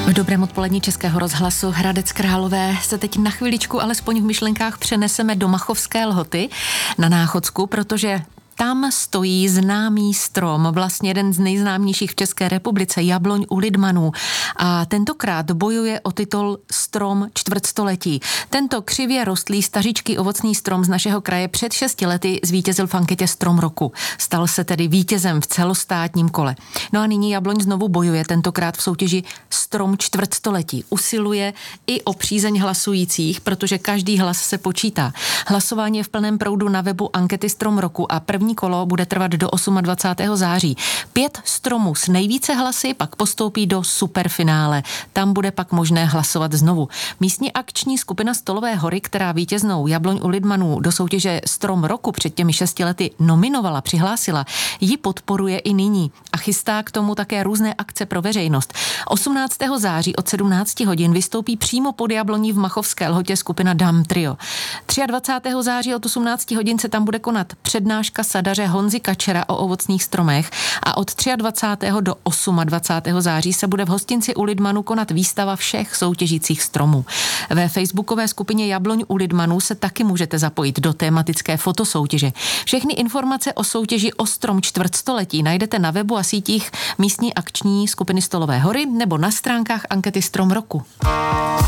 V dobrém odpolední Českého rozhlasu Hradec Králové se teď na chviličku alespoň v myšlenkách přeneseme do Machovské Lhoty na Náchodsku, protože tam stojí známý strom, vlastně jeden z nejznámějších v České republice, jabloň u Lidmanů. A tentokrát bojuje o titul Strom čtvrtstoletí. Tento křivě rostlý stařičký ovocný strom z našeho kraje před 6 lety zvítězil v anketě Strom roku. Stal se tedy vítězem v celostátním kole. No a nyní jabloň znovu bojuje, tentokrát v soutěži Strom čtvrtstoletí. Usiluje i o přízeň hlasujících, protože každý hlas se počítá. Hlasování je v plném proudu na webu ankety Strom roku a první kolo bude trvat do 28. září. 5 stromů s nejvíce hlasy pak postoupí do superfinále. Tam bude pak možné hlasovat znovu. Místní akční skupina Stolové hory, která vítěznou jabloň u Lidmanů do soutěže Strom roku před těmi 6 lety nominovala, přihlásila, ji podporuje i nyní a chystá k tomu také různé akce pro veřejnost. 18. září od 17 hodin vystoupí přímo pod jabloní v Machovské Lhotě skupina Dam Trio. 23. září od 18 hodin se tam bude konat přednáška sadaře Honzy Kačera o ovocných stromech a od 23. do 28. září se bude v hostinci u Lidmanů konat výstava všech soutěžících stromů. Ve facebookové skupině Jabloň u Lidmanů se taky můžete zapojit do tématické fotosoutěže. Všechny informace o soutěži o strom čtvrtstoletí najdete na webu a sítích místní akční skupiny Stolové hory nebo na stránkách ankety Strom roku.